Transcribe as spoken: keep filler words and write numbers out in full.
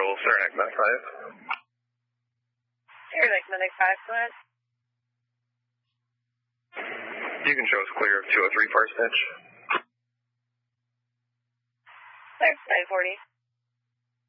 Saranac Medic five. Saranac Medic five, go ahead. You can show us clear of two oh three parsonage. Clear, nine forty.